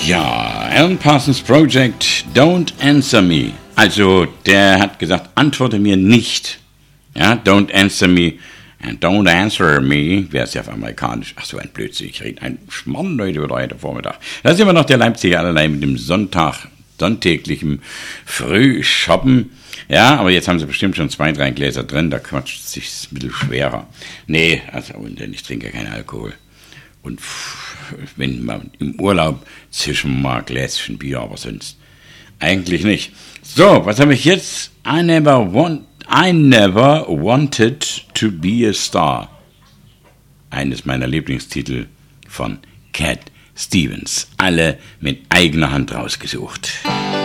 Ja, Alan Parsons Project, Don't Answer Me. Also, der hat gesagt, antworte mir nicht. Ja, don't answer me and don't answer me. Wäre es ja auf amerikanisch. Ach so, ein Blödsinn. Ich rede ein Schmarrn, Leute, über heute Vormittag. Da ist immer noch der Leipziger allerlei mit dem sonntäglichen Frühshoppen. Ja, aber jetzt haben sie bestimmt schon 2, 3 Gläser drin. Da quatscht es sich ein bisschen schwerer. Nee, also, denn ich trinke keinen Alkohol. Und wenn man im Urlaub zwischen mal ein Gläschen Bier, aber sonst eigentlich nicht. So, was habe ich jetzt? I never wanted to be a star. Eines meiner Lieblingstitel von Cat Stevens. Alle mit eigener Hand rausgesucht.